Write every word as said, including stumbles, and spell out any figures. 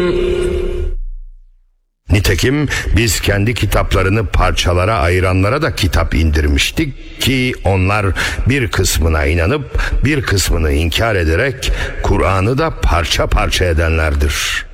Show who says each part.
Speaker 1: Nitekim biz kendi kitaplarını parçalara ayıranlara da kitap indirmiştik ki onlar bir kısmına inanıp bir kısmını inkar ederek Kur'an'ı da parça parça edenlerdir.